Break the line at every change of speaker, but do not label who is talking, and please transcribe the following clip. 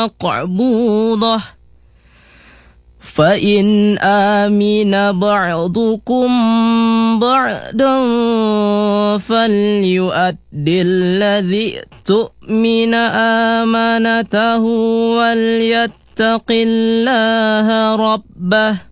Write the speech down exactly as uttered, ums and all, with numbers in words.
مقبوضة فإن آمن بعضكم بعضا فليؤد الذي تؤمن أمانته وليتق الله ربه